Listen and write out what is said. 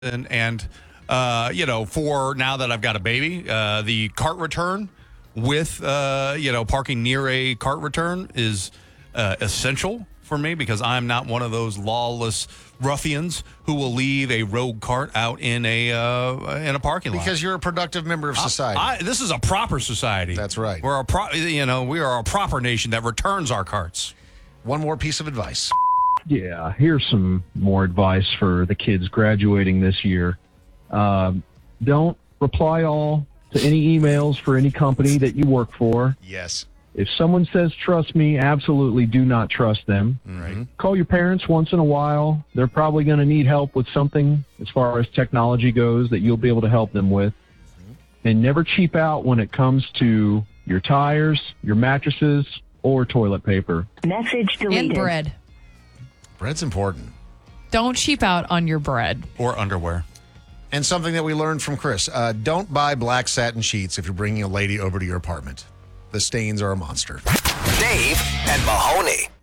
and for now that I've got a baby, the cart return with parking near a cart return is essential for me because I'm not one of those lawless ruffians who will leave a rogue cart out in a parking lot. Because you're a productive member of society. This is a proper society. That's right. We are a proper nation that returns our carts. One more piece of advice. Yeah, here's some more advice for the kids graduating this year. Don't reply all to any emails for any company that you work for. Yes. If someone says, trust me, absolutely do not trust them. Right. Call your parents once in a while. They're probably going to need help with something as far as technology goes that you'll be able to help them with. And never cheap out when it comes to your tires, your mattresses, or toilet paper. Message deleted. And bread. Bread's important. Don't cheap out on your bread. Or underwear. And something that we learned from Chris, don't buy black satin sheets if you're bringing a lady over to your apartment. The stains are a monster. Dave and Mahoney.